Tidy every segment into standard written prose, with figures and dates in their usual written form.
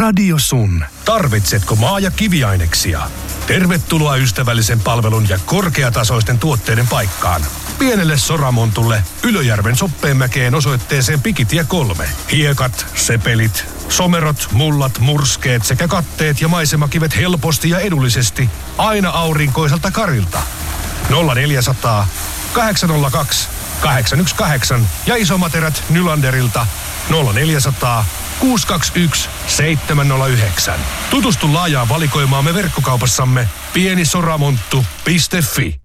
Radio Sun. Tarvitsetko maa- ja kiviaineksia? Tervetuloa ystävällisen palvelun ja korkeatasoisten tuotteiden paikkaan. Pienelle Soramontulle Ylöjärven Soppeenmäkeen osoitteeseen Pikitie 3. Hiekat, sepelit, somerot, mullat, murskeet sekä katteet ja maisemakivet helposti ja edullisesti aina aurinkoiselta karilta. 0400 802 818 ja isomaterät Nylanderilta 0400 621 709. Tutustu laajaan valikoimaamme verkkokaupassamme pienisoramonttu.fi.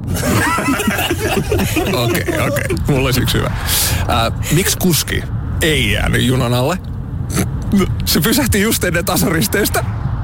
Okei. Mulla olisi yksi hyvä. Miksi kuski ei jäänyt junan alle? Se pysähti just ennen tasoristeystä.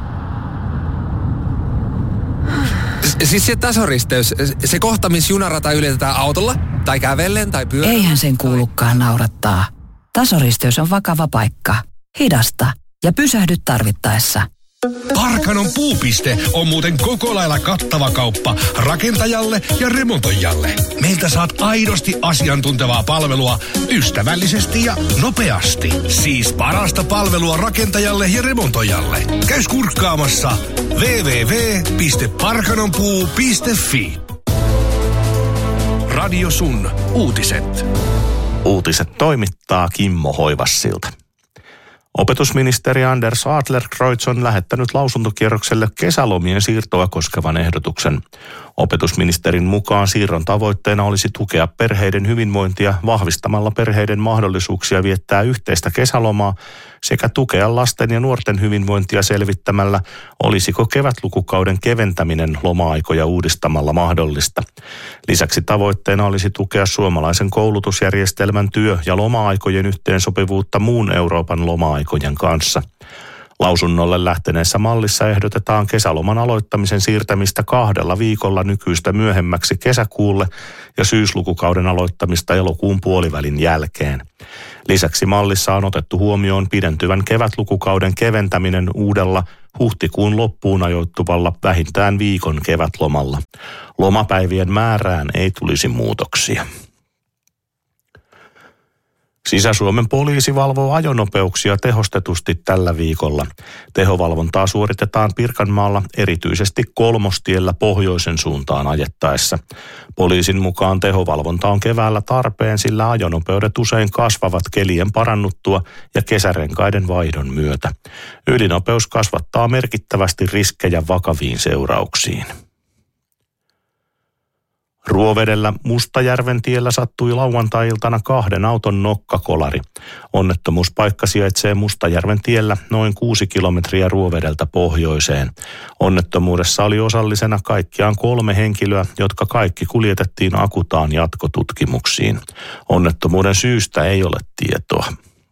Siis se tasoristeys, se kohta, missä junarata ylitetään autolla, tai kävellen, tai pyörällä. Eihän sen kuulukaan naurattaa. Tasoristeys on vakava paikka. Hidasta ja pysähdy tarvittaessa. Parkanon puupiste on muuten koko lailla kattava kauppa rakentajalle ja remontoijalle. Meiltä saat aidosti asiantuntevaa palvelua ystävällisesti ja nopeasti. Siis parasta palvelua rakentajalle ja remontoijalle. Käy kurkkaamassa www.parkanonpuu.fi. Radio Sun. Uutiset. Uutiset toimittaa Kimmo Hoivassilta. Opetusministeri Anders Adlercreutz on lähettänyt lausuntokierrokselle kesälomien siirtoa koskevan ehdotuksen. Opetusministerin mukaan siirron tavoitteena olisi tukea perheiden hyvinvointia vahvistamalla perheiden mahdollisuuksia viettää yhteistä kesälomaa sekä tukea lasten ja nuorten hyvinvointia selvittämällä, olisiko kevätlukukauden keventäminen loma-aikoja uudistamalla mahdollista. Lisäksi tavoitteena olisi tukea suomalaisen koulutusjärjestelmän työ- ja loma-aikojen yhteensopivuutta muun Euroopan loma-aikojen kanssa. Lausunnolle lähteneessä mallissa ehdotetaan kesäloman aloittamisen siirtämistä 2 viikolla nykyistä myöhemmäksi kesäkuulle ja syyslukukauden aloittamista elokuun puolivälin jälkeen. Lisäksi mallissa on otettu huomioon pidentyvän kevätlukukauden keventäminen uudella huhtikuun loppuun ajoittuvalla vähintään viikon kevätlomalla. Lomapäivien määrään ei tulisi muutoksia. Sisä-Suomen poliisi valvoo ajonopeuksia tehostetusti tällä viikolla. Tehovalvontaa suoritetaan Pirkanmaalla erityisesti Kolmostiellä pohjoisen suuntaan ajettaessa. Poliisin mukaan tehovalvonta on keväällä tarpeen, sillä ajonopeudet usein kasvavat kelien parannuttua ja kesärenkaiden vaihdon myötä. Ylinopeus kasvattaa merkittävästi riskejä vakaviin seurauksiin. Ruovedellä Mustajärven tiellä sattui lauantai-iltana 2 auton nokkakolari. Onnettomuuspaikka sijaitsee Mustajärven tiellä noin 6 kilometriä Ruovedeltä pohjoiseen. Onnettomuudessa oli osallisena kaikkiaan 3 henkilöä, jotka kaikki kuljetettiin Akutaan jatkotutkimuksiin. Onnettomuuden syystä ei ole tietoa.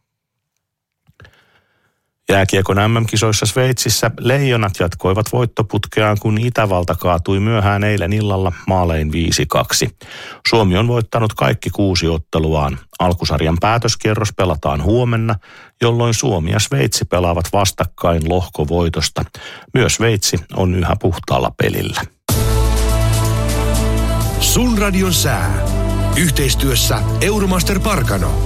Jääkiekon MM-kisoissa Sveitsissä Leijonat jatkoivat voittoputkeaan, kun Itävalta kaatui myöhään eilen illalla maalein 5-2. Suomi on voittanut kaikki 6 otteluaan. Alkusarjan päätöskierros pelataan huomenna, jolloin Suomi ja Sveitsi pelaavat vastakkain lohkovoitosta. Myös Sveitsi on yhä puhtaalla pelillä. Sun radion sää. Yhteistyössä Euromaster Parkano.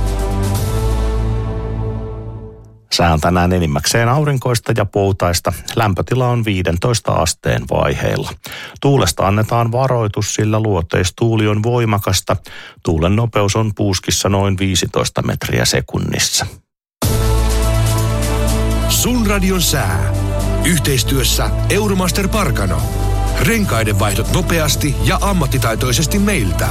Sää on tänään enimmäkseen aurinkoista ja poutaista. Lämpötila on 15 asteen vaiheilla. Tuulesta annetaan varoitus, sillä luoteistuuli on voimakasta. Tuulen nopeus on puuskissa noin 15 metriä sekunnissa. Sun radion sää. Yhteistyössä Euromaster Parkano. Renkaiden vaihdot nopeasti ja ammattitaitoisesti meiltä.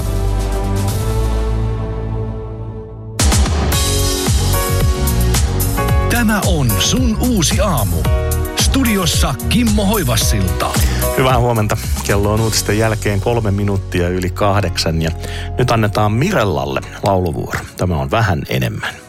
Tämä on Sun uusi aamu. Studiossa Kimmo Hoivassilta. Hyvää huomenta. Kello on uutisten jälkeen 3 minuuttia yli 8 ja nyt annetaan Mirellalle lauluvuoro. Tämä on vähän enemmän.